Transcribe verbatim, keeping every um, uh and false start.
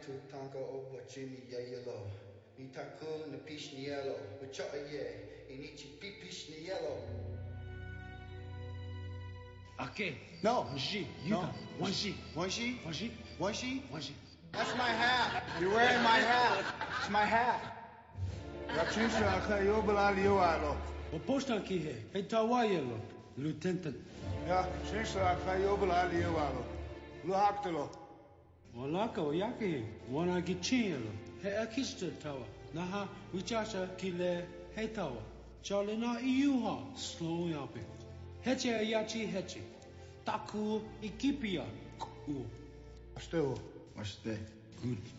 tu tango o Jimmy yellow. Ni taku na pish yellow. Wacha ye. Inichi pipish yellow. Okay. No. Wanji. No. Wanji. Wanji? Wanji. Wanji? Wanji. That's my hat. You're wearing my hat. It's my hat. Rachisha akayobala liwalo. O posta ki he. He tawayelo. Lieutenant. Ja, shisha akayobala liwalo. Lu haktelo. Walaka o yake he. Wana ki chielo. He akista tawa. Naha wichasha ki le he tawa. Charlie na iuha. Slow yape. Heche ayachi heche. Taku ikipia. Ku. Still. What's that? Good.